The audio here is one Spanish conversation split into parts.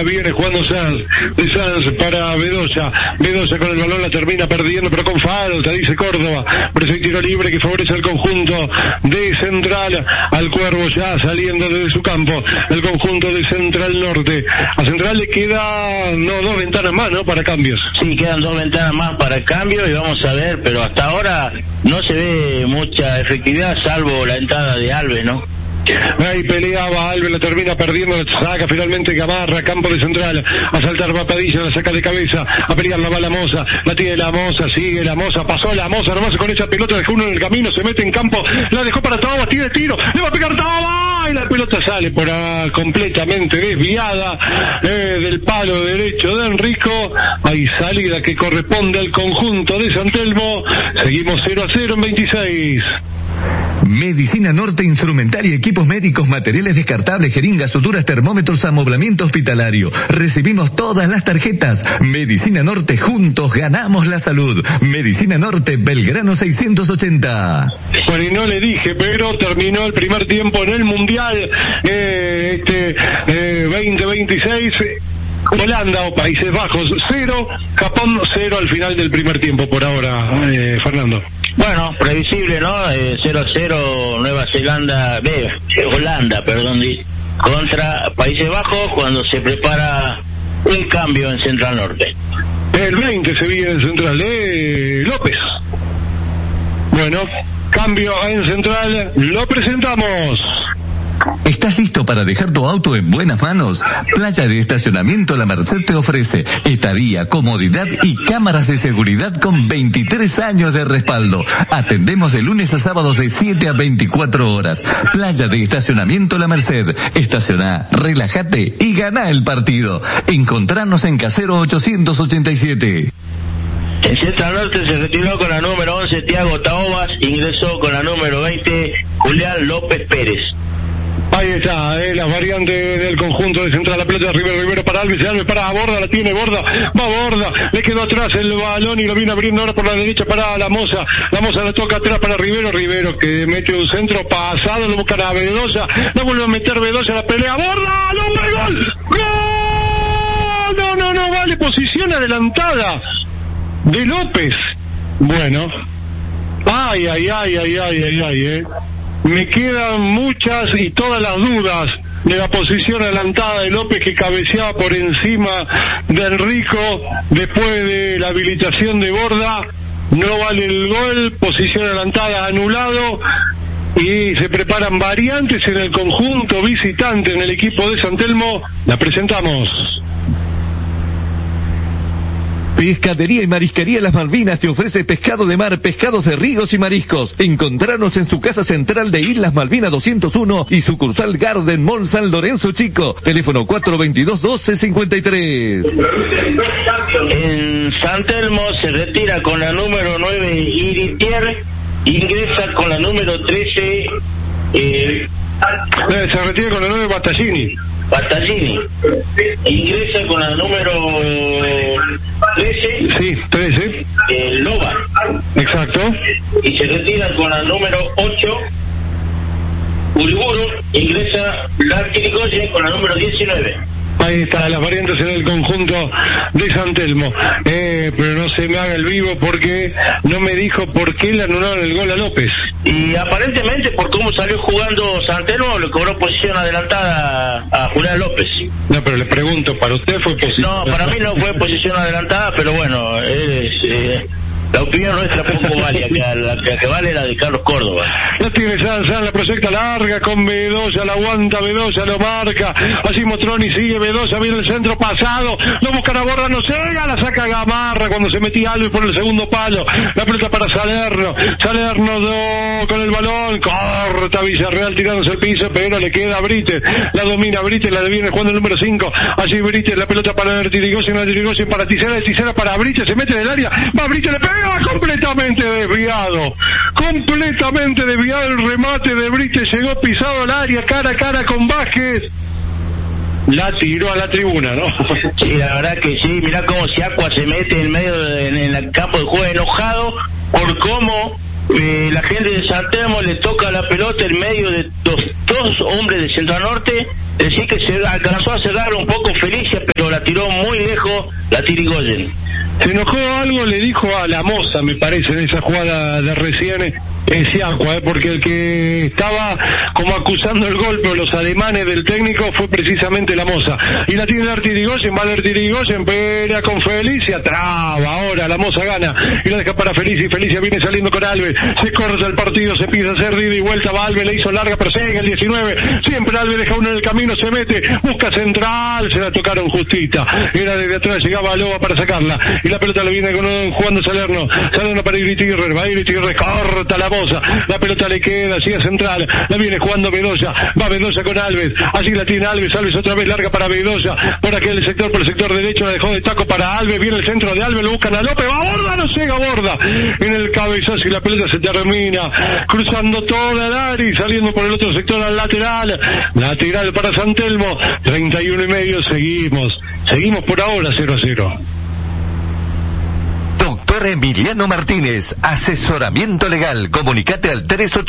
la viene jugando Sanz. De Sanz para Bedoya. Bedoya con el balón la termina perdiendo, pero con falta, dice Córdoba. Pero ese tiro libre que favorece al conjunto de Central. Al Cuervo ya saliendo desde su campo. El conjunto de Central Norte. A Central le quedan dos ventanas más, ¿no? Para cambios. Sí, quedan 2 ventanas más para cambio y vamos a ver, pero hasta ahora no se ve mucha efectividad, salvo la entrada de Alves, ¿no? Ahí peleaba Alves, la termina perdiendo, la saca finalmente Gamarra, campo de Central, a saltar va Padilla, la saca de cabeza, a pelear la va la Moza, la tiene la Moza, sigue la Moza, pasó la Moza, nomás con esa pelota dejó uno en el camino, se mete en campo, la dejó para Tobas, tiene tiro, le va a pegar Tobas, y la pelota sale por completamente desviada del palo derecho de Enrico. Hay salida que corresponde al conjunto de San Telmo. Seguimos 0-0 en 26. Medicina Norte, instrumentaria, equipos médicos, materiales descartables, jeringas, suturas, termómetros, amoblamiento hospitalario. Recibimos todas las tarjetas. Medicina Norte, juntos ganamos la salud. Medicina Norte, Belgrano 680. Bueno, y no le dije, pero terminó el primer tiempo en el Mundial 2026. Holanda o Países Bajos 0, Japón 0 al final del primer tiempo por ahora, Fernando. Bueno, previsible, ¿no? 0-0 Nueva Zelanda, Holanda, contra Países Bajos cuando se prepara un cambio en Central Norte. El 20 se viene en Central, López. Bueno, cambio en Central, lo presentamos. ¿Estás listo para dejar tu auto en buenas manos? Playa de Estacionamiento La Merced te ofrece estadía, comodidad y cámaras de seguridad con 23 años de respaldo. Atendemos de lunes a sábados de 7 a 24 horas. Playa de Estacionamiento La Merced. Estacioná, relájate y gana el partido. Encontranos en Casero 887. En Central Norte se retiró con la número 11 Thiago Taobas, ingresó con la número 20 Julián López Pérez. Ahí está, las variantes del conjunto de Central, la pelota de Rivero para Alves, Alves para Borda, la tiene Borda, va Borda, le quedó atrás el balón y lo viene abriendo ahora por la derecha para la Moza la toca atrás para Rivero que mete un centro pasado, lo busca a Bedoya, lo vuelve a meter Bedoya, la pelea, Borda, ¡no, gol! ¡Gol! No, vale, posición adelantada de López. Bueno, ay, me quedan muchas y todas las dudas de la posición adelantada de López que cabeceaba por encima de Enrico después de la habilitación de Borda. No vale el gol, posición adelantada anulado y se preparan variantes en el conjunto visitante en el equipo de San Telmo. La presentamos. Pescadería y Marisquería Las Malvinas te ofrece pescado de mar, pescados de ríos y mariscos. Encontranos en su casa central de Islas Malvinas 201 y sucursal Garden Mall San Lorenzo Chico. Teléfono 422-1253. En San Telmo se retira con la número 9 Iritier, ingresa con la número 13 se retira con la 9 Battaglini, ingresa con la número 13. Sí, 13. Loba. Exacto. Y se retira con la número 8 Uriburu, ingresa Larquirigoyen con la número 19. Ahí está, las variantes en el conjunto de San Telmo. Pero no se me haga el vivo porque no me dijo por qué le anularon el gol a López. Y aparentemente por cómo salió jugando San Telmo le cobró posición adelantada a Julián López. No, pero le pregunto, ¿para usted fue posición? No, para mí no fue posición adelantada, pero bueno, la opinión nuestra poco vale, la que vale la de Carlos Córdoba. La tiene Sanz, la proyecta larga con Bedoya, la aguanta Bedoya, lo marca, así Motroni sigue Bedoya, viene el centro pasado, lo busca a Borda, no llega, la saca Gamarra cuando se metía Alves por el segundo palo, la pelota para Salerno con el balón, corta Villarreal tirándose al piso, pero le queda a Brites, la domina Brites, la deviene jugando el número 5, allí Brites, la pelota para Artirigoyen para Tisera para Brites, se mete en el área, va Brites, le pega, completamente desviado el remate de Brites, llegó pisado al área, cara a cara con Vázquez, la tiró a la tribuna, ¿no? Sí, la verdad que sí, mirá cómo Siacua se mete en medio en el campo de juego enojado por cómo la gente de San Telmo le toca la pelota en medio de dos hombres de Central Norte, decir que se alcanzó a cerrar un poco Felicia, pero la tiró muy lejos la Tirigoyen. Se enojó algo, le dijo a la Moza, me parece, en esa jugada de recién, Siacua, porque el que estaba como acusando el golpe o los ademanes del técnico fue precisamente la Moza. Y la tiene Artirigoyen, va Artirigoyen, pelea con Felicia, traba, ahora la Moza gana y la deja para Felicia, y Felicia viene saliendo con Alves, se corta el partido, se empieza a hacer ida y vuelta, va Alves, le hizo larga, persigue el 19, siempre Alves deja uno en el camino, se mete, busca central, se la tocaron justita, era desde atrás, llegaba a Loba para sacarla, y la pelota le viene jugando Salerno para Iritirrer, va Iritirrer, corta la Moza, la pelota le queda, sigue central, la viene jugando Bedoya, va Bedoya con Alves, allí la tiene Alves otra vez larga para Bedoya, por aquel sector, por el sector derecho, la dejó de taco para Alves, viene el centro de Alves, lo buscan a López, va Borda, no llega Borda, en el cabezazo y la pelota se termina, cruzando toda el área y saliendo por el otro sector al lateral para San Telmo, 31,5, seguimos por ahora 0-0. Doctor Emiliano Martínez, asesoramiento legal. Comunicate al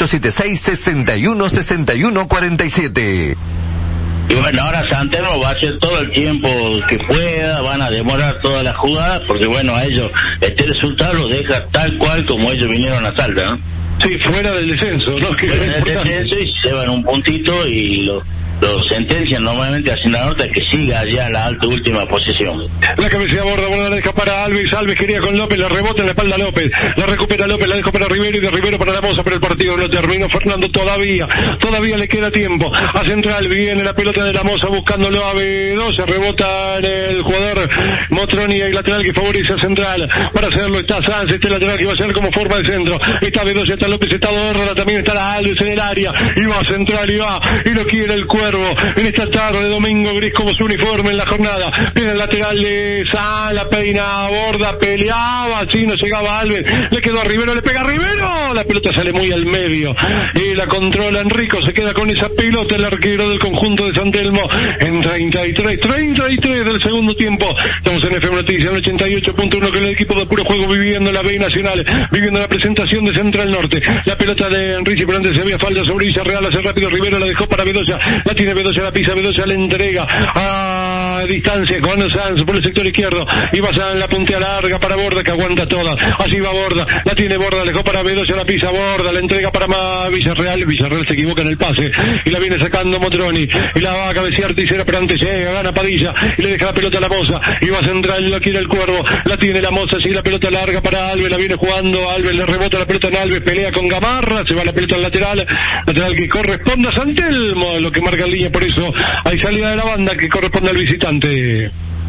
3876-616147. Y bueno, ahora San Telmo va a hacer todo el tiempo que pueda, van a demorar todas las jugadas, porque bueno, a ellos este resultado los deja tal cual como ellos vinieron a Salta, ¿no? Sí, fuera del descenso, ¿no? Que fuera del descenso y se llevan un puntito y lo sentencian normalmente a Hacienda Norte que siga allá en la alta última posición. La cabecea Borda la deja para Alves quería con López, la rebota en la espalda a López, la recupera López, la dejó para Rivero y de Rivero para la Moza, pero el partido no terminó Fernando todavía le queda tiempo, a central viene la pelota de la Moza buscándolo a Bedoya, rebota en el jugador Motroni y lateral que favorece a central, para hacerlo está Sanz, este lateral que va a ser como forma de centro, está Bedoya, está López, está Borda, también está la Alves en el área, y va a central y lo quiere el Cuervo, en esta tarde de domingo gris como su uniforme en la jornada, viene el lateral de San, la peina Borda, peleaba, así no llegaba Alves, le quedó a Rivero, le pega a Rivero, la pelota sale muy al medio, y la controla Enrico, se queda con esa pelota el arquero del conjunto de San Telmo, en 33 del segundo tiempo, estamos en FM Noticias, en 88.1 con el equipo de Puro Juego viviendo la B Nacional, viviendo la presentación de Central Norte, la pelota de Enrique, pero antes se había falta sobre Villarreal, hace rápido Rivero, la dejó para Bedoya, la tiene Bedoya, la pisa, Bedoya le entrega a distancia con Sanz por el sector izquierdo y va a la puntea larga para Borda que aguanta toda, así va Borda, la tiene Borda, dejó para Bedoya, la pisa Borda, la entrega para Villarreal se equivoca en el pase y la viene sacando Motroni y la va a cabecear Ticera, pero antes llega, gana Padilla y le deja la pelota a la Moza y va a central, la quiere el Cuervo, la tiene la Moza, sigue la pelota larga para Alves, la viene jugando Alves, le rebota la pelota en Alves, pelea con Gamarra, se va la pelota al lateral que corresponde a San Telmo, lo que marca el línea, por eso hay salida de la banda que corresponde al visitante.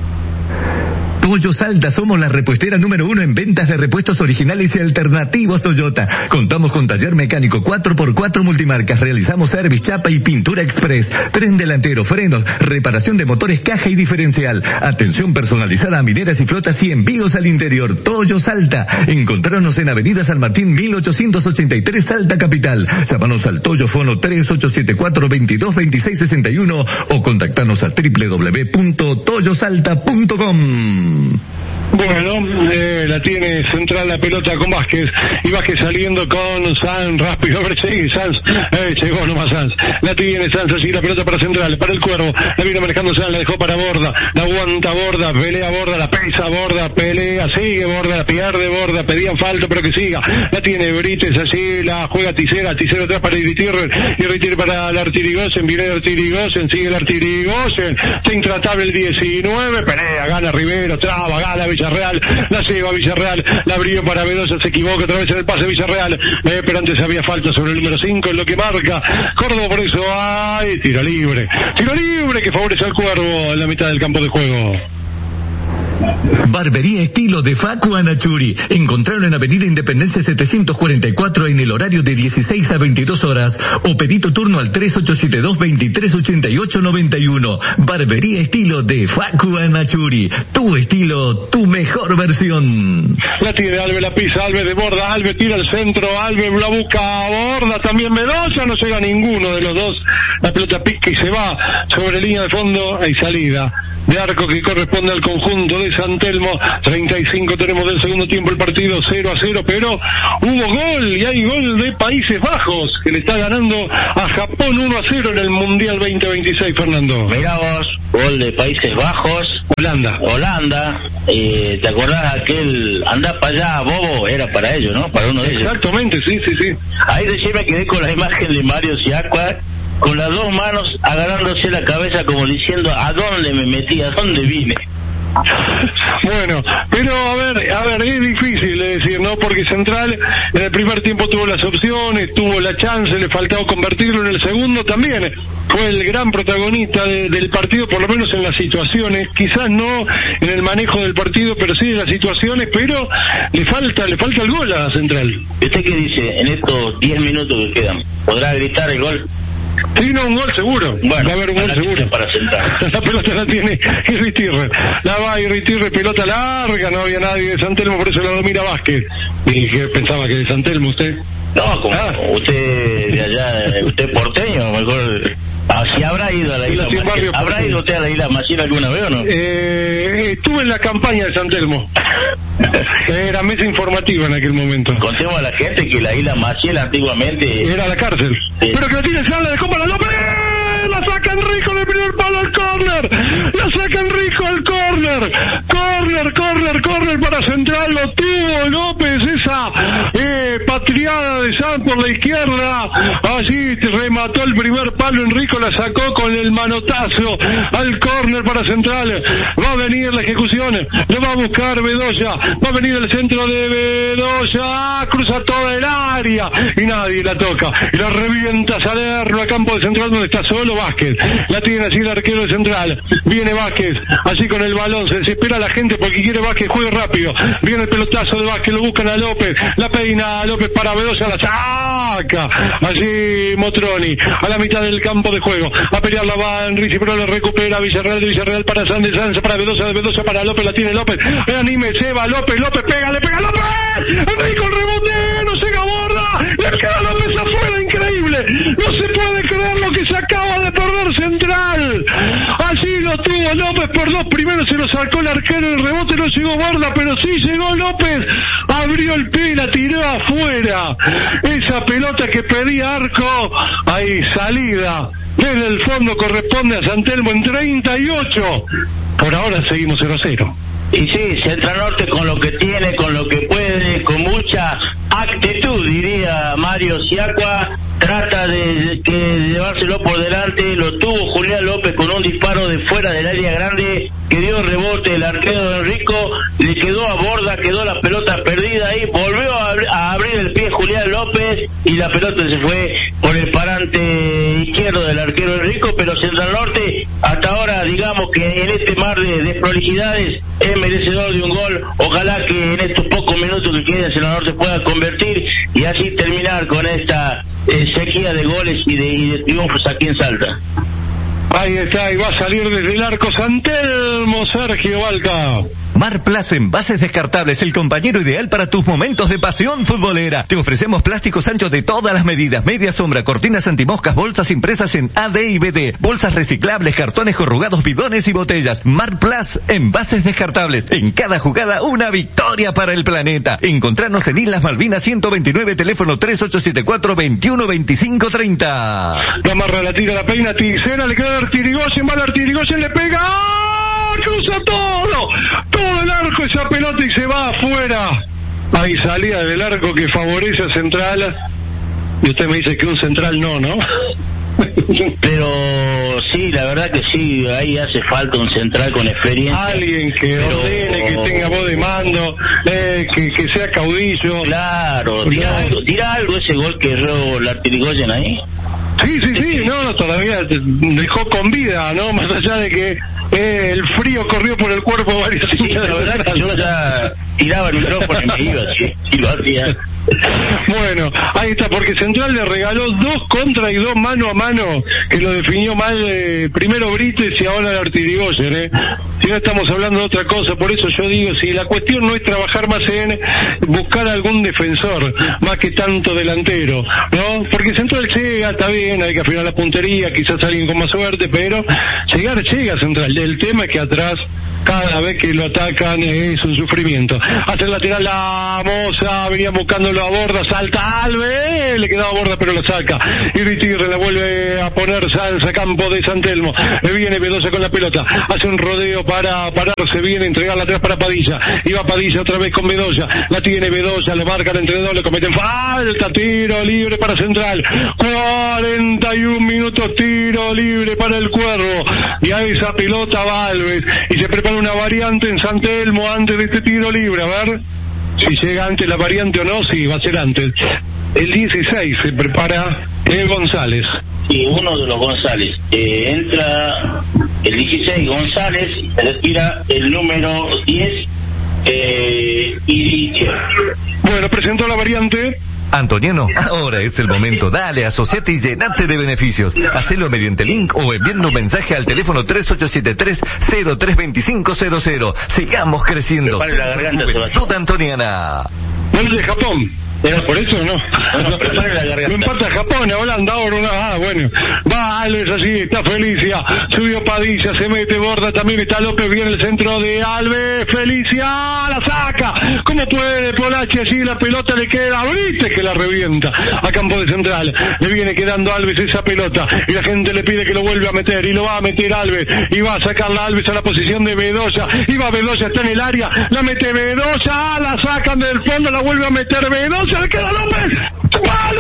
Toyo Salta, somos la repuestera número 1 en ventas de repuestos originales y alternativos Toyota. Contamos con taller mecánico 4x4 multimarcas, realizamos service, chapa y pintura express, tren delantero, frenos, reparación de motores, caja y diferencial, atención personalizada a mineras y flotas y envíos al interior. Toyo Salta, encontrarnos en Avenida San Martín 1883 Salta Capital. Llámanos al Toyo Fono 3874-222661 o contactarnos a www.toyosalta.com. Bueno, la tiene central la pelota con Vázquez y Vázquez saliendo con Sanz, rápido, sigue Sanz, llegó nomás Sanz, la tiene Sanz allí, la pelota para central, para el Cuervo, la viene manejando Sanz, la dejó para Borda, la aguanta Borda, pelea Borda, la pesa Borda, pelea, sigue Borda, la pierde Borda, pedían falta pero que siga, la tiene Brites allí, la juega Ticera atrás para Iritirrer, y Iritirrer para el Artirigoyen, viene el Artirigoyen, sigue el Artirigoyen, está intratable el 19, pelea, gana Rivero, traba, gana Villarreal, la lleva Villarreal, la abrió para Bedoya, se equivoca otra vez en el pase Villarreal, pero antes había falta sobre el número 5, en lo que marca Córdoba, por eso hay tiro libre que favorece al Cuervo en la mitad del campo de juego. Barbería Estilo de Facu Anachuri. Encontraron en Avenida Independencia 744 en el horario de 16 a 22 horas o pedí tu turno al 3872-238891. Barbería Estilo de Facu Anachuri. Tu estilo, tu mejor versión. La tiene Alves, la pisa Alves de Borda, Alves tira al centro, Alves la busca a Borda, también Bedoya, no llega ninguno de los dos, la pelota pica y se va sobre línea de fondo y salida. de arco que corresponde al conjunto de San Telmo. 35 tenemos del segundo tiempo, el partido 0-0, pero hubo gol, y hay gol de Países Bajos, que le está ganando a Japón 1-0 en el Mundial 2026, Fernando. Mirá vos, gol de Países Bajos. Holanda. ¿Te acordás aquel andá para allá, bobo? Era para ellos, ¿no? Para uno de ellos. Exactamente, sí. Ahí recién me quedé con la imagen de Mario Siacua, con las dos manos agarrándose la cabeza como diciendo, ¿a dónde me metí? ¿A dónde vine? Bueno, pero a ver, es difícil de decir, ¿no? Porque Central en el primer tiempo tuvo las opciones, tuvo la chance, le faltaba convertirlo. En el segundo también fue el gran protagonista del partido, por lo menos en las situaciones, quizás no en el manejo del partido, pero sí en las situaciones, pero le falta el gol a Central. ¿Usted qué dice en estos 10 minutos que quedan? ¿Podrá gritar el gol? Sí, no, un gol seguro. Bueno, va a haber un gol seguro. Para sentar. La pelota la tiene Irritirre. La va Irritirre, pelota larga, no había nadie de San Telmo, por eso la domina Vázquez. Y que pensaba que de San Telmo usted. No, como usted de allá, usted porteño, mejor. ¿Si habrá ido a la isla Maciel? ¿Habrá ido usted a la isla Maciel alguna vez o no? Estuve en la campaña de San Telmo. Era mesa informativa en aquel momento. Contemos a la gente que la isla Maciel antiguamente era la cárcel. Sí. Pero que la tiene, se habla de Copa la López. La saca Enrico del primer palo al córner. La saca Enrico al córner. Córner para Central. Lo tuvo López. Esa patriada de San por la izquierda. Allí remató el primer palo. Enrico la sacó con el manotazo al córner para Central. Va a venir la ejecución. Lo va a buscar Bedoya. Va a venir el centro de Bedoya. Cruza toda el área. Y nadie la toca. Y la revienta Salerno a campo de Central donde está solo Vázquez. La tiene así el arquero de Central. Viene Vázquez. Así con el balón. Se desespera la gente porque quiere Vázquez juegue rápido. Viene el pelotazo de Vázquez. Lo buscan a López. La peina a López para Bedoya. La saca. Allí Motroni. A la mitad del campo de juego. A pelear la va Enrique, pero la recupera Villarreal de Villarreal para San de Sanz, para Bedoya de Bedoya para López. La tiene López. Anímese, va López. Pega, le pega López. Enrico el rebote. No llega a borda. Le queda López afuera. Increíble. No se puede creer lo que se acaba de perder Central. Allí lo tuvo López por dos. Primero se lo sacó el arquero. El rebote no llegó borda, pero sí llegó López. Abrió el pie y la tiró afuera. Esa pelota que pedía Arco. Ahí, salida. Desde el fondo corresponde a San Telmo en 38. Por ahora seguimos 0-0. Y sí, Central Norte con lo que tiene, con lo que puede, con mucha actitud, diría Mario Siacua, trata de llevárselo por delante. Lo tuvo Julián López con un disparo de fuera del área grande que dio rebote el arquero de Enrico, le quedó a borda, quedó la pelota perdida ahí, volvió a abrir el pie Julián López y la pelota se fue por el parante izquierdo del arquero Enrico. Pero Central Norte hasta ahora, digamos que en este mar de desprolijidades es merecedor de un gol. Ojalá que en estos pocos minutos que quedan Central Norte pueda convertir y así terminar con esta sequía de goles y de triunfos aquí en Salta. Ahí está, y va a salir desde el arco San Telmo, Sergio Valca. Marplas Envases Descartables, el compañero ideal para tus momentos de pasión futbolera. Te ofrecemos plásticos anchos de todas las medidas, media sombra, cortinas antimoscas, bolsas impresas en AD y BD, bolsas reciclables, cartones corrugados, bidones y botellas. Marplas Envases Descartables, en cada jugada una victoria para el planeta. Encontrarnos en Islas Malvinas 129, teléfono 3874-212530. La amarra, la tira, la peina, Ticera, le queda Artirigoyen, va al Artirigoyen, le pega, cruza todo el arco, esa pelota y se va afuera. Hay salida del arco que favorece a Central. Y usted me dice que un Central no. Pero sí, la verdad que sí, ahí hace falta un Central con experiencia. Alguien que ordene, que tenga voz de mando, que sea caudillo. Claro, tira algo ese gol que erró la Artirigoyen ahí. Sí, no, todavía dejó con vida, ¿no? Más allá de que el frío corrió por el cuerpo varios días. Sí, la verdad que yo ya tiraba el micrófono y me iba, si lo hacía. Bueno, ahí está, porque Central le regaló 2 contra y 2 mano a mano, que lo definió mal primero Brites y ahora el Artirigoyen, Si no estamos hablando de otra cosa, por eso yo digo, si la cuestión no es trabajar más en buscar algún defensor, más que tanto delantero, ¿no? Porque Central llega, está bien, hay que afinar la puntería, quizás alguien con más suerte, pero llega Central. El tema es que atrás, cada vez que lo atacan es un sufrimiento. Hace el lateral la Moza, venía buscándolo a Borda, salta Alves, le quedaba Borda pero lo saca. Y Ritirre la vuelve a poner Sanz a campo de San Telmo. Le viene Bedoya con la pelota, hace un rodeo para pararse, viene a entregarla atrás para Padilla. Iba Padilla otra vez con Bedoya, la tiene Bedoya, lo marcan entre dos, le cometen falta, tiro libre para Central. 41 minutos, tiro libre para el Cuervo. Y a esa pelota va Alves y se prepara una variante en San Telmo antes de este tiro libre, a ver si llega antes la variante o no. Sí, va a ser antes. El 16 se prepara el González. Sí, uno de los González. Entra el 16 González y se retira el número 10 y bueno, presentó la variante. Antoniano, ahora es el momento. Dale, asociate y llenate de beneficios. Hacelo mediante link o enviando un mensaje al teléfono 3873-032500. Sigamos creciendo. Juventud Antoniana. No es de Japón. ¿Era por eso o no? Lo empata Japón, Holanda, ahora bueno. Va Alves así, está Felicia, subió Padilla, se mete Borda, también está López, viene el centro de Alves, Felicia, la saca. ¿Cómo puede Polachi allí? La pelota le queda a Brites, que la revienta a campo de Central. Le viene quedando a Alves esa pelota y la gente le pide que lo vuelva a meter y lo va a meter Alves y va a sacarla Alves a la posición de Bedoya. Y va Bedoya, está en el área, la mete Bedoya, la sacan del fondo, la vuelve a meter Bedoya. Le queda López, palo,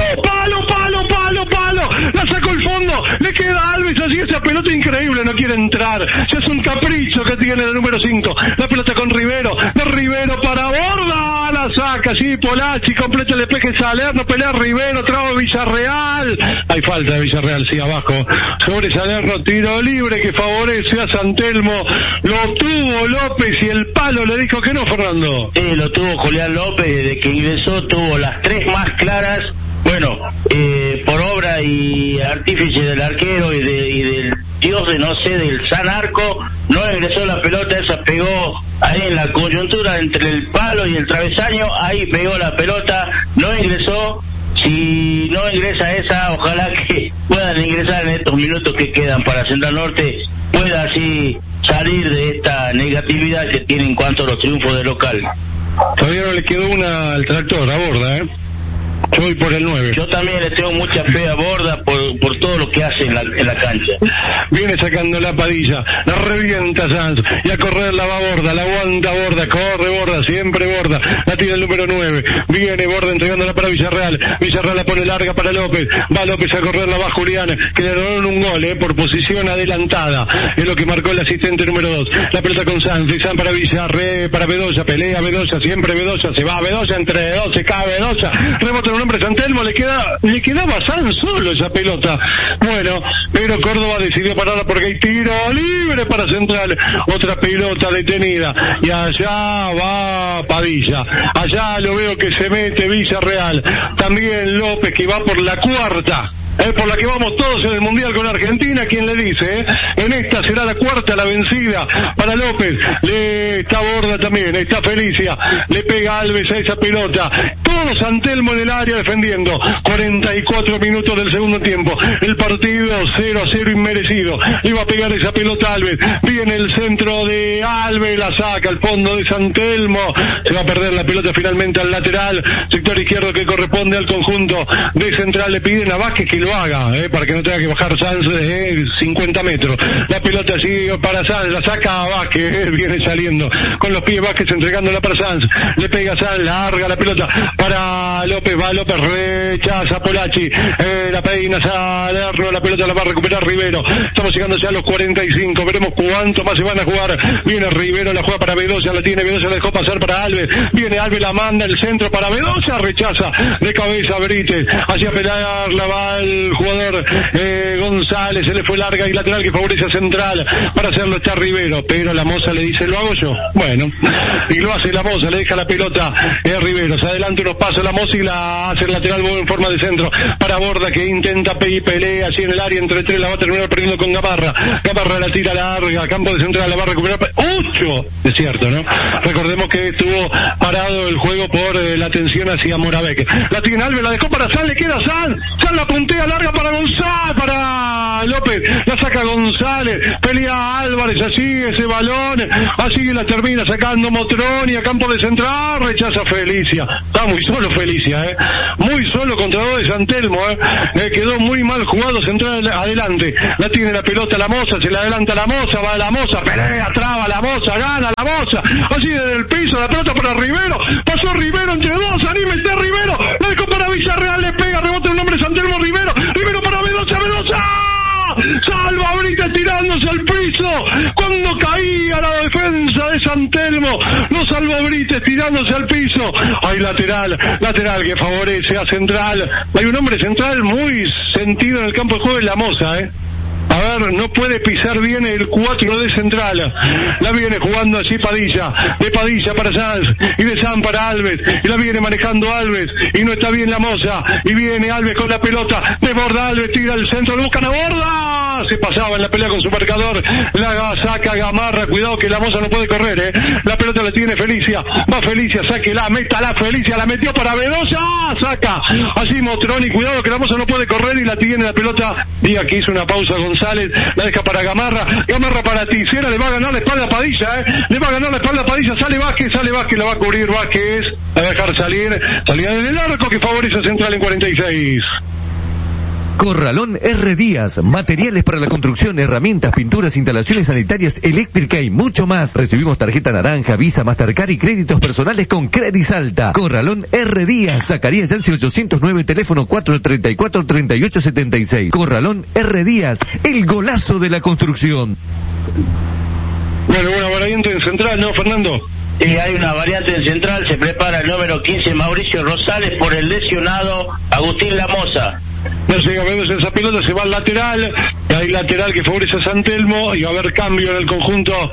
la sacó el fondo, le queda Alves así, esa pelota increíble, no quiere entrar, ya es un capricho que tiene el número 5, la pelota con Rivero, de Rivero para Borda, la saca, sí, Polachi, completa el despeje Salerno, pelea Rivero, traba Villarreal, hay falta de Villarreal, sí, abajo, sobre Salerno, tiro libre que favorece a San Telmo, lo tuvo López y el palo le dijo que no, Fernando. Lo tuvo Julián López, desde que ingresó tuvo las 3 más claras, bueno, por obra y artífice del arquero y del dios de no sé, del San Arco, no ingresó la pelota, esa pegó ahí en la coyuntura entre el palo y el travesaño, ahí pegó la pelota, no ingresó. Si no ingresa esa, ojalá que puedan ingresar en estos minutos que quedan para Central Norte, pueda así salir de esta negatividad que tiene en cuanto a los triunfos de local. Todavía no le quedó una al tractor, a Borda, Yo voy por el 9. Yo también le tengo mucha fe a Borda por todo lo que hace en la cancha. Viene sacando la Padilla, la revienta Sanz, y a correr la va Borda, la aguanta Borda, corre Borda, siempre Borda, la tira el número 9, viene Borda entregándola para Villarreal la pone larga para López, va López a correrla, va Julián, que le dieron un gol, por posición adelantada, es lo que marcó el asistente número 2, la pelota con Sanz, y Sanz para Villarreal, para Bedoya, pelea Bedoya, siempre Bedoya, se va Bedoya, entre dos, se cae Bedoya, rebota un hombre San Telmo, le quedaba Sanz solo esa pelota, bueno, pero Córdoba decidió pararla porque hay tiro libre para Central, otra pelota detenida, y allá va Padilla, allá lo veo que se mete Villarreal, también López que va por la cuarta, por la que vamos todos en el Mundial con Argentina, quien le dice, en esta será la cuarta la vencida para López, está Borda también, está Felicia, le pega Alves a esa pelota, todo San Telmo en el área defendiendo, 44 minutos del segundo tiempo, el partido 0-0 inmerecido, iba a pegar esa pelota Alves, viene el centro de Alves, la saca al fondo de San Telmo, se va a perder la pelota finalmente al lateral, sector izquierdo que corresponde al conjunto de Central, le piden a Vázquez que lo haga, para que no tenga que bajar Sanz 50 metros, la pelota sigue para Sanz, la saca a Vázquez, viene saliendo con los pies Vázquez entregándola para Sanz, le pega a Sanz, larga la pelota para López, va López, rechaza Polachi, la peina Salerno, la pelota la va a recuperar Rivero, estamos llegando ya a los 45, veremos cuánto más se van a jugar, viene Rivero, la juega para Bedoya, la tiene Bedoya, la dejó pasar para Alves, viene Alves, la manda el centro para Bedoya, rechaza de cabeza Brites, hacia pelar la va el jugador González, se le fue larga y lateral que favorece a Central. Para hacerlo está Rivero, pero la Moza le dice, ¿lo hago yo? Bueno, y lo hace la Moza, le deja la pelota Rivero, se adelanta unos pasos la Moza y la hace el lateral en forma de centro para Borda, que intenta pelea así en el área entre tres, la va a terminar perdiendo con Gamarra. Gamarra la tira larga, campo de Central, la va a recuperar. ¡8! Es cierto, ¿no? Recordemos que estuvo parado el juego por la tensión hacia Moravec. La tiene Alves, la dejó para San, le queda San la puntea larga para González, para López, la saca González, pelea Álvarez, así ese balón, así la termina sacando Motroni a campo de Central, rechaza Felicia. Está muy solo Felicia, muy solo contra dos de San Telmo, quedó muy mal jugado Central adelante. La tiene la pelota la Moza, se la adelanta la Moza, va la Moza, pelea, traba la Moza, gana la Moza, así desde el piso, la pelota para Rivero, pasó Rivero entre dos, anímese Rivero, la dejó para Villarreal, le pega, rebota el nombre de San Telmo, Rivero para Mendoza, salva Brites tirándose al piso, cuando caía la defensa de San Telmo, lo salvó Brites tirándose al piso. Hay lateral que favorece a Central. Hay un hombre Central muy sentido en el campo de juego, en la Moza, A ver, no puede pisar bien el 4 de Central. La viene jugando así Padilla. De Padilla para Sanz. Y de Sanz para Alves. Y la viene manejando Alves. Y no está bien la Moza. Y viene Alves con la pelota. De Borda Alves, tira al centro. Lo buscan a Borda. Se pasaba en la pelea con su marcador. La saca Gamarra. Cuidado que la Moza no puede correr, La pelota la tiene Felicia. Va Felicia, sáquela, métala Felicia. La metió para Bedoya. Saca. Así Motroni. Cuidado que la Moza no puede correr y la tiene la pelota. Y aquí hizo una pausa González, la deja para Gamarra para Ticera, le va a ganar la espalda a Padilla, le va a ganar la espalda a Padilla, sale Vázquez, la va a cubrir Vázquez, la va a dejar salida en el arco que favorece a Central en 46. Corralón R. Díaz, materiales para la construcción, herramientas, pinturas, instalaciones sanitarias, eléctrica y mucho más. Recibimos tarjeta naranja, Visa, Mastercard y créditos personales con Credisalta. Corralón R. Díaz, Zacarías Yance 809, teléfono 434-3876. Corralón R. Díaz, el golazo de la construcción. Bueno, una variante en Central, ¿no, Fernando? Sí, hay una variante en Central, se prepara el número 15 Mauricio Rosales por el lesionado Agustín Lamoza. No llega a ver esa pelota, se va al lateral, hay lateral que favorece a San Telmo y va a haber cambio en el conjunto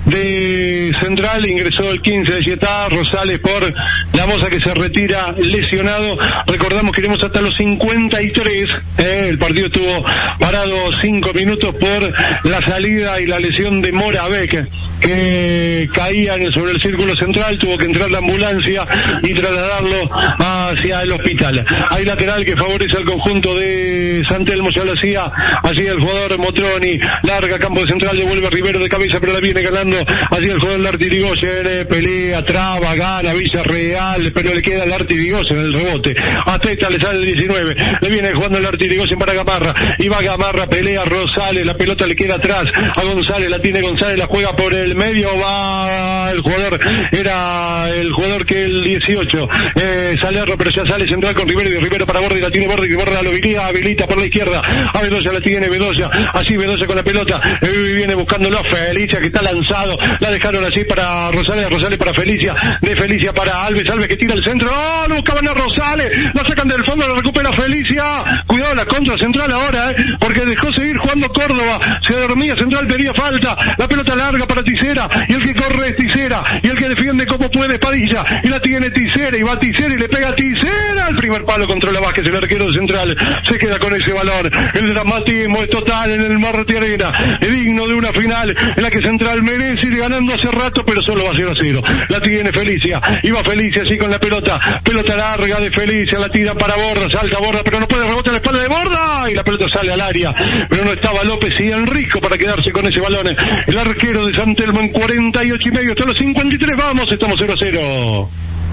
de Central. Ingresó el 15 de Yetá, Rosales por la Moza, que se retira lesionado. Recordamos que iremos hasta los 53, el partido estuvo parado 5 minutos por la salida y la lesión de Moravec, que caían sobre el círculo central, tuvo que entrar la ambulancia y trasladarlo hacia el hospital. Hay lateral que favorece al conjunto de San Telmo, ya lo hacía así el jugador Motroni, larga campo de Central, devuelve a Rivero de cabeza, pero la viene ganando así el jugador Lartirigoyen, pelea, traba, gana Villarreal, pero le queda el Lartirigoyen en el rebote, a Teta le sale el 19, le viene jugando el Lartirigoyen para Gamarra, y va Gamarra, pelea Rosales, la pelota le queda atrás a González, la tiene González, la juega por el medio, va el jugador, era el jugador que el 18, Salerno, pero ya sale Central con Rivero, y Rivero para Borda, y la tiene Borda, y Borda lo habilita por la izquierda, a Bedoya la tiene Bedoya, así Bedoya con la pelota, viene buscándolo a Felicia, que está lanzado, la dejaron así para Rosales para Felicia, de Felicia para Alves que tira el centro, no buscaban a Rosales, la sacan del fondo, la recupera Felicia, cuidado la contra Central ahora, porque dejó seguir jugando Córdoba, se dormía Central, pedía falta, la pelota larga para Ticera, y el que corre es Ticera, y el que defiende como puede Padilla, y la tiene Ticera, y va Ticera y le pega a Ticera, el primer palo controla Vázquez, el arquero de Central, se queda con ese balón, el dramatismo es total en el Marte Arena, es digno de una final en la que Central merece ir ganando hace rato, pero solo va 0-0, la tiene Felicia, y va Felicia así con la pelota larga de Felicia, la tira para Borda, salta Borda, pero no puede, rebota la espalda de Borda, y la pelota sale al área, pero no estaba López y Enrico para quedarse con ese balón, el arquero de San Telmo en 48,5, hasta los 53, vamos, estamos 0-0.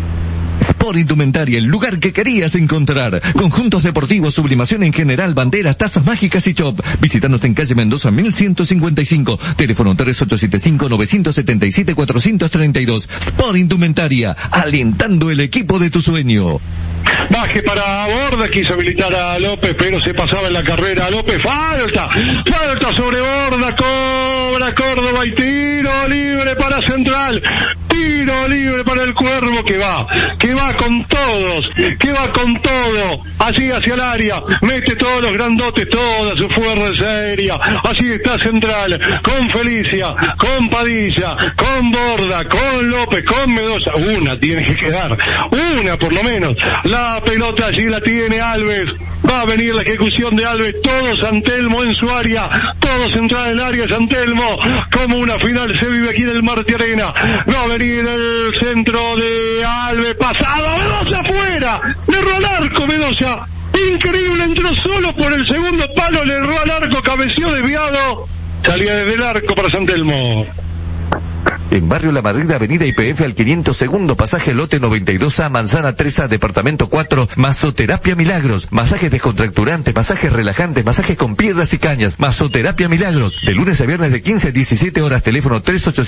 Sport Indumentaria, el lugar que querías encontrar. Conjuntos deportivos, sublimación en general, banderas, tazas mágicas y shop. Visítanos en calle Mendoza 1155. Teléfono 3875-977-432. Sport Indumentaria, alentando el equipo de tu sueño. Baje para Borda, quiso habilitar a López, pero se pasaba en la carrera a López. Falta sobre Borda, cobra Córdoba y tiro libre para Central. tiro libre para el Cuervo que va con todos, que va con todo, así hacia el área, mete todos los grandotes, toda su fuerza aérea, así está Central, con Felicia, con Padilla, con Borda, con López, con Medoya, una tiene que quedar, una por lo menos, la pelota allí la tiene Alves, va a venir la ejecución de Alves, todo San Telmo en su área, todo Central en el área, San Telmo, como una final se vive aquí en el Martí Arena, va a venir el centro de Alves, pasado, Medoya afuera, le erró al arco Medoya, increíble, entró solo por el segundo palo, le erró al arco, cabeció desviado, salía desde el arco para San Telmo. En Barrio La Madrid, Avenida YPF al 500, segundo pasaje, lote 92A, Manzana 3A, departamento 4, Masoterapia Milagros, masajes descontracturantes, masajes relajantes, masajes con piedras y cañas, Masoterapia Milagros, de lunes a viernes de 15 a 17 horas, teléfono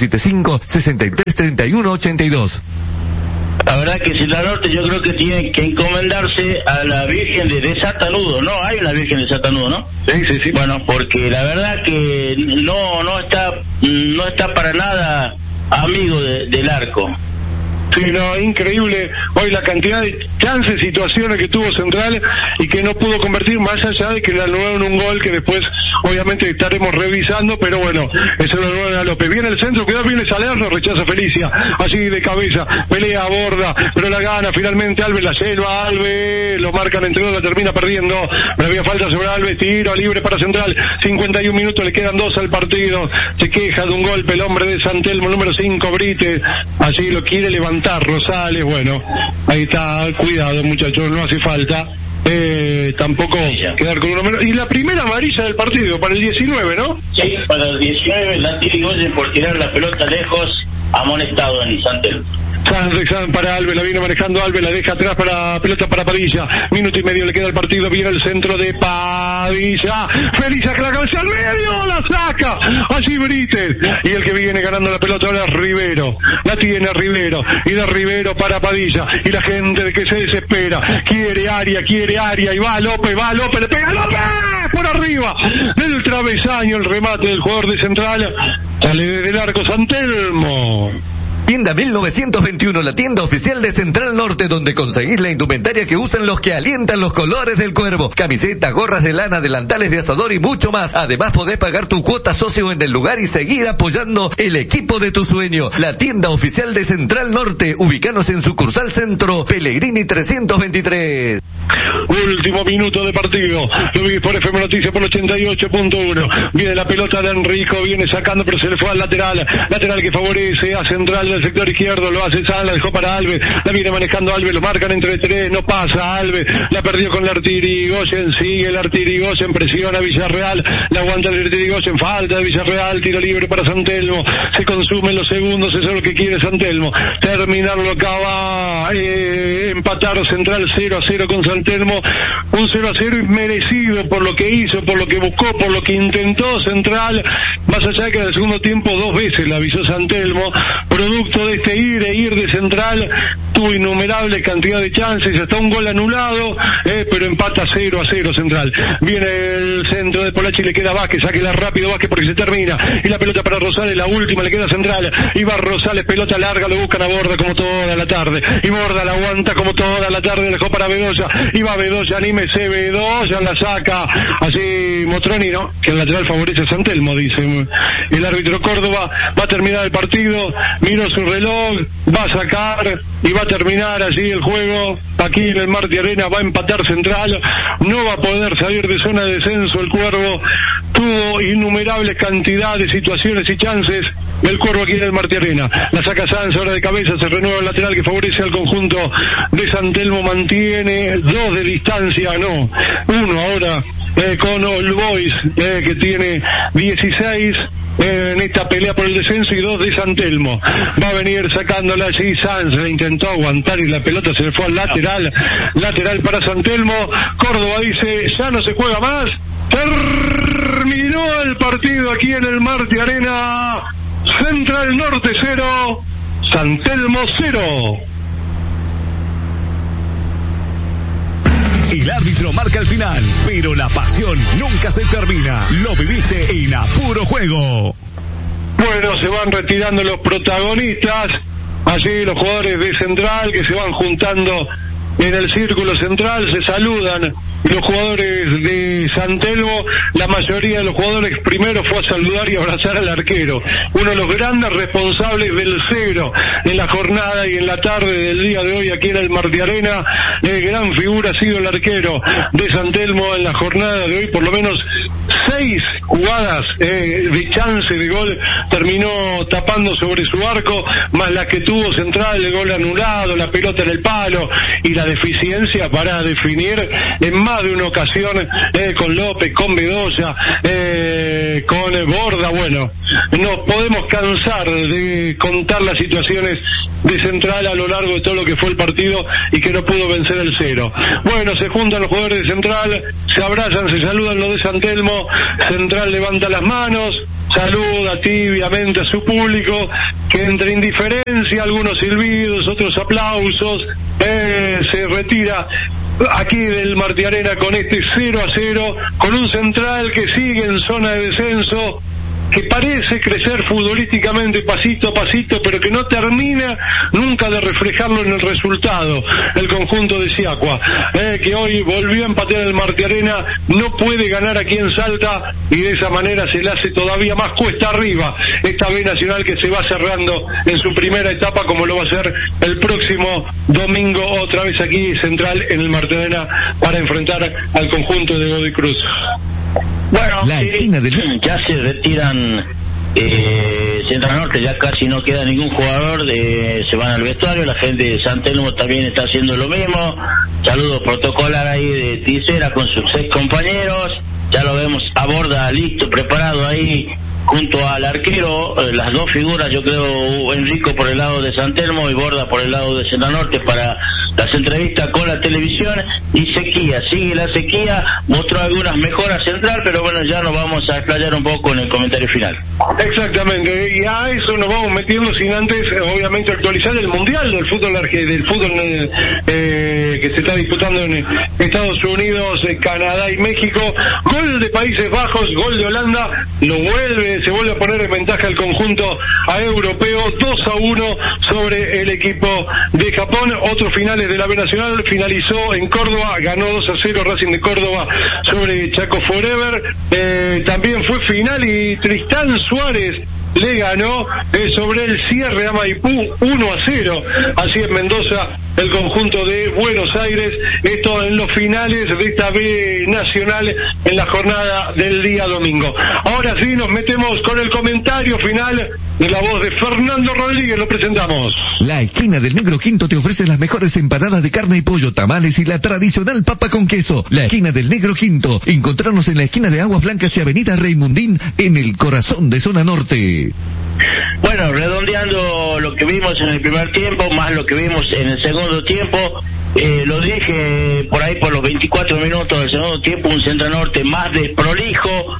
3875-633182. La verdad que Central Norte yo creo que tiene que encomendarse a la Virgen de Satanudo, ¿no? Hay una Virgen de Satanudo, ¿no? Sí. Bueno, porque la verdad que no está para nada amigo del arco. Sí, no, increíble hoy la cantidad de chances, situaciones que tuvo Central y que no pudo convertir, más allá de que le anularon un gol que después obviamente estaremos revisando, pero bueno, eso lo anularon a López. Viene el centro, cuidado, viene Salerno, rechaza Felicia, así de cabeza, pelea a Borda, pero la gana finalmente Alves, la selva, Alves, lo marcan entre dos, la termina perdiendo, pero había falta sobre Alves, tiro libre para Central, 51 minutos, le quedan 2 al partido, se queja de un golpe el hombre de San Telmo, número 5, Brites, allí lo quiere levantar Rosales, bueno, ahí está, cuidado muchachos, no hace falta tampoco quedar con uno menos. Y la primera amarilla del partido, para el 19, ¿no? Sí, para el 19, la Tirigoyen por tirar la pelota lejos, amonestado en San Telmo. Sanz para Alves, la viene manejando Alves, la deja atrás para pelota para Padilla, minuto y medio le queda el partido, viene el centro de Padilla, Felicia que la cabeza al medio, la saca, allí Brites, y el que viene ganando la pelota ahora es Rivero, la tiene Rivero, y de Rivero para Padilla, y la gente de que se desespera, quiere área, y va López, le pega López, por arriba, del travesaño el remate del jugador de Central, sale desde el arco San Telmo. Tienda 1921, la tienda oficial de Central Norte, donde conseguís la indumentaria que usan los que alientan los colores del Cuervo. Camisetas, gorras de lana, delantales de asador y mucho más. Además podés pagar tu cuota socio en el lugar y seguir apoyando el equipo de tu sueño. La tienda oficial de Central Norte, ubicanos en sucursal Centro, Pellegrini 323. Último minuto de partido, lo vi por FM Noticias por 88.1, viene la pelota de Enrico, viene sacando pero se le fue al lateral que favorece a Central del sector izquierdo, lo hace San, la dejó para Alves, la viene manejando Alves, lo marcan entre 3, no pasa Alves, la perdió con el Artirigoyen, sigue el Artirigoyen, presiona a Villarreal, la aguanta el Artirigoyen, falta de Villarreal, tiro libre para San Telmo, se consumen los segundos, eso es lo que quiere San Telmo, terminarlo acaba, empatar Central 0-0 con San Telmo, un 0-0 inmerecido por lo que hizo, por lo que buscó, por lo que intentó Central, más allá de que en el segundo tiempo 2 veces la avisó San Telmo, producto de este ir e ir de Central, tuvo innumerable cantidad de chances, hasta un gol anulado, pero empata 0-0 Central. Viene el centro de Polachi, le queda Vázquez, sáquela rápido Vázquez porque se termina, y la pelota para Rosales, la última le queda Central, y va Rosales, pelota larga, lo buscan a Borda como toda la tarde, y Borda la aguanta como toda la tarde, dejó para Bedoya, y va Bedoya, anímese Bedoya, la saca, así Motroni, ¿no? Que el lateral favorece a San Telmo, dice el árbitro Córdoba, va a terminar el partido, miró su reloj, va a sacar y va a terminar allí el juego, aquí en el Martí Arena va a empatar Central, no va a poder salir de zona de descenso el Cuervo, tuvo innumerables cantidades, situaciones y chances del Cuervo aquí en el Martí Arena, la saca Sanz ahora de cabeza, se renueva el lateral que favorece al conjunto de San Telmo, mantiene 2 de distancia, no, 1 ahora con All Boys que tiene 16 en esta pelea por el descenso y 2 de San Telmo. Va a venir sacándola allí Sanz, le intentó aguantar y la pelota se le fue al lateral para San Telmo. Córdoba dice, ya no se juega más, terminó el partido aquí en el Martí Arena, Central Norte 0, San Telmo 0. El árbitro marca el final, pero la pasión nunca se termina. Lo viviste en A Puro Juego. Bueno, se van retirando los protagonistas. Allí los jugadores de Central que se van juntando en el círculo central, se saludan. Los jugadores de San Telmo, la mayoría de los jugadores primero fue a saludar y abrazar al arquero, uno de los grandes responsables del 0 en la jornada y en la tarde del día de hoy aquí en el Martí Arena. Gran figura ha sido el arquero de San Telmo en la jornada de hoy, por lo menos 6 jugadas de chance de gol terminó tapando sobre su arco, más la que tuvo Central, el gol anulado, la pelota en el palo y la deficiencia para definir en más de una ocasión con López, con Bedoya, con Borda. Bueno, no podemos cansar de contar las situaciones de Central a lo largo de todo lo que fue el partido y que no pudo vencer el 0. Bueno, se juntan los jugadores de Central, se abrazan, se saludan los de San Telmo. Central levanta las manos, saluda tibiamente a su público, que entre indiferencia, algunos silbidos, otros aplausos, se retira aquí del Martí Arena con este 0-0, con un Central que sigue en zona de descenso, que parece crecer futbolísticamente pasito a pasito, pero que no termina nunca de reflejarlo en el resultado. El conjunto de Siacua, que hoy volvió a empatar el Martí Arena, no puede ganar aquí en Salta y de esa manera se le hace todavía más cuesta arriba esta B Nacional, que se va cerrando en su primera etapa, como lo va a hacer el próximo domingo otra vez aquí Central en el Martí Arena para enfrentar al conjunto de Godoy Cruz. Bueno, ya se retiran Central Norte, ya casi no queda ningún jugador, se van al vestuario, la gente de San Telmo también está haciendo lo mismo. Saludos protocolar ahí de Ticera con sus 6 compañeros, ya lo vemos a Borda listo, preparado ahí junto al arquero, las dos figuras, yo creo, Enrico por el lado de San Telmo y Borda por el lado de Central Norte para las entrevistas con la televisión. Y sequía, sigue la sequía, mostró algunas mejoras Central, pero bueno, ya nos vamos a explayar un poco en el comentario final. Exactamente, y a eso nos vamos metiendo sin antes, obviamente, actualizar el mundial del fútbol que se está disputando en Estados Unidos, Canadá y México. Gol de Países Bajos, gol de Holanda, se vuelve a poner en ventaja el conjunto europeo, 2-1 sobre el equipo de Japón. Otros finales de la B Nacional, finalizó en Córdoba, ganó 2-0 Racing de Córdoba sobre Chaco Forever. También fue final y Tristán Suárez le ganó sobre el cierre a Maipú 1-0, así en Mendoza, el conjunto de Buenos Aires. Esto en los finales de esta B Nacional en la jornada del día domingo. Ahora sí nos metemos con el comentario final de la voz de Fernando Rodríguez, lo presentamos. La esquina del Negro Quinto te ofrece las mejores empanadas de carne y pollo, tamales y la tradicional papa con queso. La esquina del Negro Quinto, encontrarnos en la esquina de Aguas Blancas y Avenida Raimundín, en el corazón de Zona Norte. Bueno, redondeando lo que vimos en el primer tiempo, más lo que vimos en el segundo tiempo, lo dije por ahí por los 24 minutos del segundo tiempo, un Central Norte más desprolijo,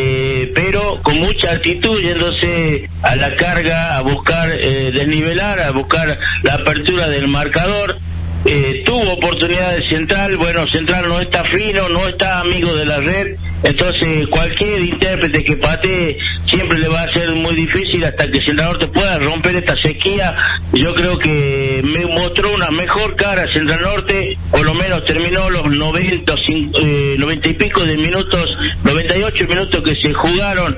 pero con mucha actitud, yéndose a la carga, a buscar desnivelar, a buscar la apertura del marcador. Tuvo oportunidades Central, bueno, Central no está fino, no está amigo de la red, entonces cualquier intérprete que patee siempre le va a ser muy difícil hasta que Central Norte pueda romper esta sequía. Yo creo que me mostró una mejor cara Central Norte, por lo menos terminó los 90 y pico de minutos, 98 minutos que se jugaron,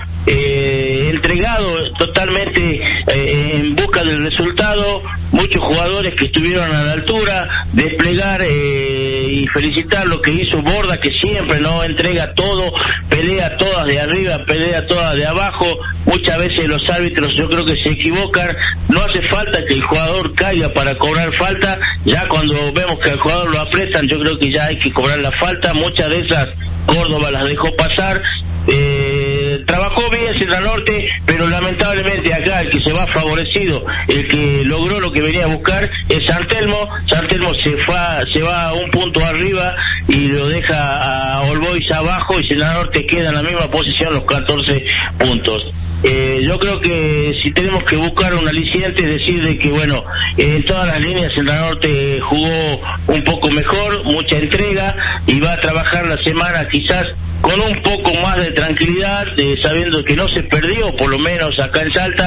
entregado totalmente en busca del resultado, muchos jugadores que estuvieron a la altura, desplegar y felicitar lo que hizo Borda, que siempre no entrega todo, pelea todas de arriba, pelea todas de abajo. Muchas veces los árbitros yo creo que se equivocan, no hace falta que el jugador caiga para cobrar falta, ya cuando vemos que al jugador lo apretan, yo creo que ya hay que cobrar la falta. Muchas de esas Córdoba las dejó pasar. Trabajó bien Central Norte, pero lamentablemente acá el que se va favorecido, el que logró lo que venía a buscar es San Telmo. San Telmo se va un punto arriba y lo deja a All Boys abajo, y Central Norte queda en la misma posición, los 14 puntos. Yo creo que si tenemos que buscar un aliciente, es decir, de que bueno, en todas las líneas Central Norte jugó un poco mejor, mucha entrega, y va a trabajar la semana quizás con un poco más de tranquilidad, sabiendo que no se perdió, por lo menos acá en Salta,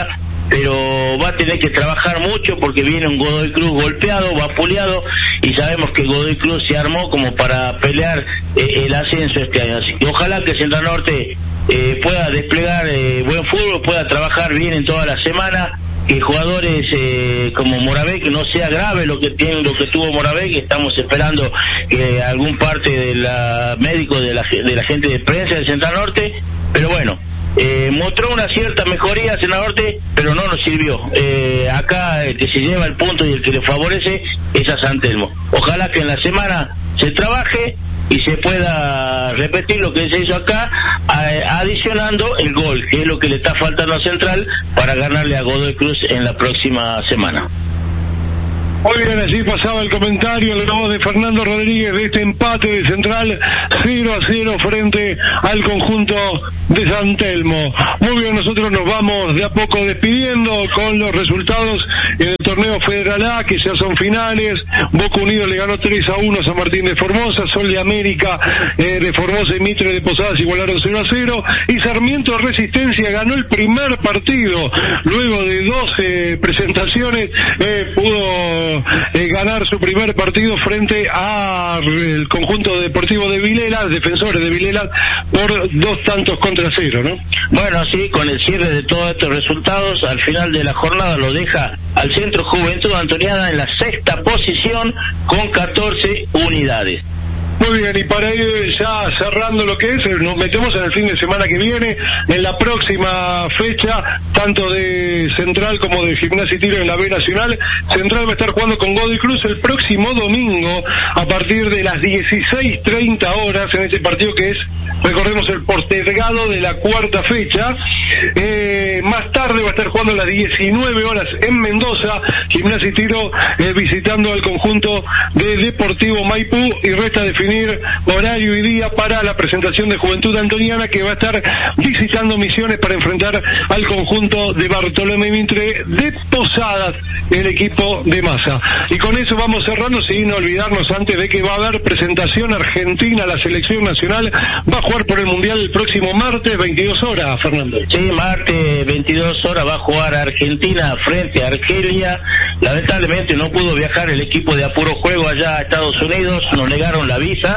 pero va a tener que trabajar mucho porque viene un Godoy Cruz golpeado, vapuleado, y sabemos que Godoy Cruz se armó como para pelear el ascenso este año. Así que ojalá que Central Norte pueda desplegar buen fútbol, pueda trabajar bien en toda la semana, que jugadores como Moravec no sea grave lo que tuvo Moravec. Estamos esperando que algún parte de la médico de la gente de prensa del Central Norte, pero bueno, mostró una cierta mejoría Central Norte, pero no nos sirvió. Acá el que se lleva el punto y el que le favorece es a San Telmo. Ojalá que en la semana se trabaje y se pueda repetir lo que se hizo acá, adicionando el gol, que es lo que le está faltando a Central para ganarle a Godoy Cruz en la próxima semana. Muy bien, así pasaba el comentario, la voz de Fernando Rodríguez de este empate de Central 0-0 frente al conjunto de San Telmo. Muy bien, nosotros nos vamos de a poco despidiendo con los resultados en el torneo Federal A, que ya son finales. Boca Unido le ganó 3-1 a San Martín de Formosa, Sol de América de Formosa y Mitre de Posadas igualaron 0-0, y Sarmiento Resistencia ganó el primer partido. Luego de 12 presentaciones pudo ganar su primer partido frente al conjunto deportivo de Vilela, defensores de Vilela, por 2-0, ¿no? Bueno, sí, con el cierre de todos estos resultados, al final de la jornada lo deja al Centro Juventud Antoniana en la 6ª posición con 14 unidades. Muy bien, y para ir ya cerrando lo que es, nos metemos en el fin de semana que viene, en la próxima fecha, tanto de Central como de Gimnasia y Tiro en la B Nacional. Central va a estar jugando con Godoy Cruz el próximo domingo, a partir de las 16:30 horas, en este partido que es, recordemos, el postergado de la 4ª fecha. Más tarde va a estar jugando a las 19 horas en Mendoza, Gimnasia y Tiro visitando al conjunto de Deportivo Maipú, y resta definir horario y día para la presentación de Juventud Antoniana, que va a estar visitando Misiones para enfrentar al conjunto de Bartolomé Mitre de Posadas, el equipo de Massa. Y con eso vamos cerrando, sin olvidarnos antes de que va a haber presentación argentina. La selección nacional va a jugar por el Mundial el próximo martes 22 horas, Fernando. Sí, martes 22 horas va a jugar Argentina frente a Argelia. Lamentablemente no pudo viajar el equipo de Apuro Juego allá a Estados Unidos, nos negaron la visa.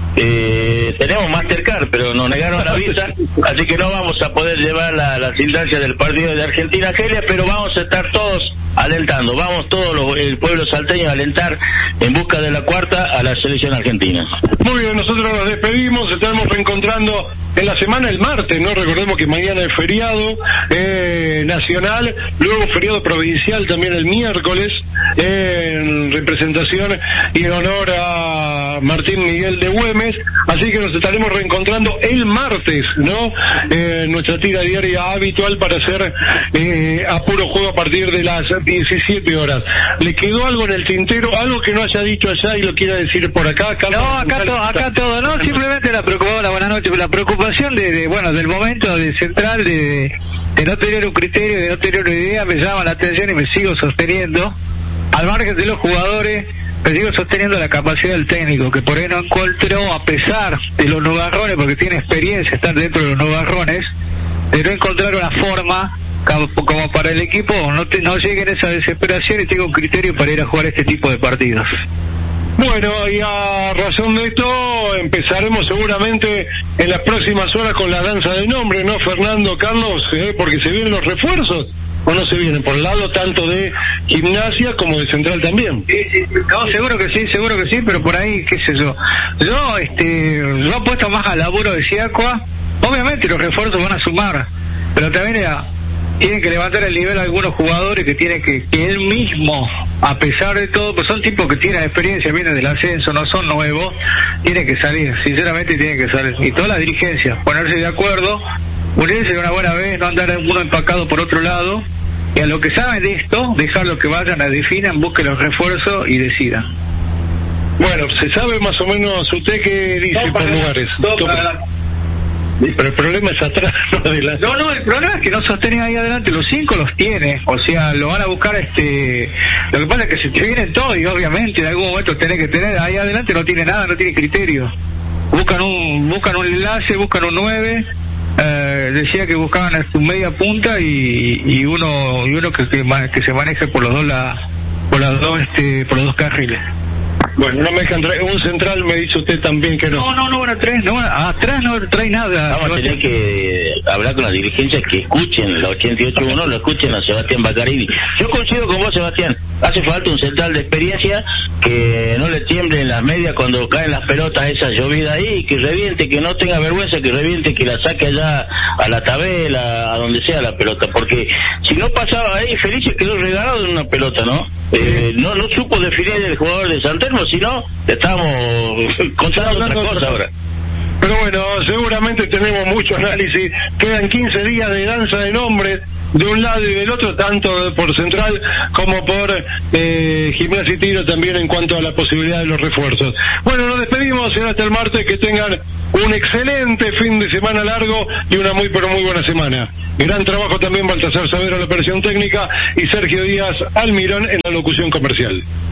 Tenemos Mastercard, pero nos negaron la visa, así que no vamos a poder llevar las instancias del partido de Argentina-Argelia, pero vamos a estar todos alentando, vamos todos el pueblo salteño a alentar en busca de la 4ª a la selección argentina. Muy bien, nosotros nos despedimos, estaremos reencontrando en la semana el martes, ¿no? Recordemos que mañana es feriado nacional, luego feriado provincial también el miércoles, en representación y en honor a Martín Miguel de Güemes, así que nos estaremos reencontrando el martes, ¿no? Nuestra tira diaria habitual para hacer Apuro Juego a partir de las 17 horas. ¿Le quedó algo en el tintero, algo que no haya dicho allá y lo quiera decir por acá? Carlos, no, acá todo, no, simplemente la preocupación del momento de Central, de no tener un criterio, de no tener una idea, me llama la atención y me sigo sosteniendo, al margen de los jugadores, me sigo sosteniendo la capacidad del técnico, que por ahí no encontró, a pesar de los nubarrones, porque tiene experiencia, están dentro de los nubarrones, de no encontrar una forma como para el equipo no llegue en esa desesperación y tenga un criterio para ir a jugar este tipo de partidos. Bueno, y a razón de esto empezaremos seguramente en las próximas horas con la danza de nombre, ¿no, Fernando, Carlos? Porque se vienen los refuerzos, o no se vienen, por el lado tanto de Gimnasia como de Central también. Sí. No, seguro que sí, pero por ahí, qué sé yo. Yo apuesto más al laburo de Siacua. Obviamente los refuerzos van a sumar, pero también tienen que levantar el nivel a algunos jugadores que tienen que él mismo, a pesar de todo, pues son tipos que tienen experiencia, vienen del ascenso, no son nuevos, tienen que salir, sinceramente tienen que salir. Y todas las dirigencias, ponerse de acuerdo, unirse de una buena vez, no andar uno empacado por otro lado, y a lo que saben de esto, dejarlo que vayan, definan, busquen los refuerzos y decidan. Bueno, se sabe más o menos usted qué dice por lugares. Pero el problema es atrás, no adelante. No, el problema es que no sostienen ahí adelante, los 5 los tiene, o sea, lo van a buscar lo que pasa es que se te vienen todos y obviamente en algún momento tenés que tener, ahí adelante no tiene nada, no tiene criterio. Buscan un enlace, buscan un 9, decía que buscaban a su media punta y uno que se maneje por los dos carriles. Bueno, no me dejan traer un central, me dice usted también que no. No van a traer, atrás no trae nada. Vamos a tener que hablar con las dirigencias que escuchen la 88-1, lo escuchen a Sebastián Baccarini. Yo coincido con vos, Sebastián, hace falta un central de experiencia que no le tiemble en las medias cuando caen las pelotas esa llovida ahí, que reviente, que no tenga vergüenza, que reviente, que la saque allá a la tabela, a donde sea la pelota, porque si no pasaba ahí, Felice quedó regalado en una pelota, ¿no? No supo definir el jugador de San Telmo, sino estamos contando otra cosa ahora. Pero bueno, seguramente tenemos mucho análisis. Quedan 15 días de danza de nombres de un lado y del otro, tanto por Central como por Gimnasia y Tiro también en cuanto a la posibilidad de los refuerzos. Bueno, nos despedimos, será hasta el martes, que tengan un excelente fin de semana largo y una muy pero muy buena semana. Gran trabajo también Baltasar Savero en la operación técnica y Sergio Díaz Almirón en la locución comercial.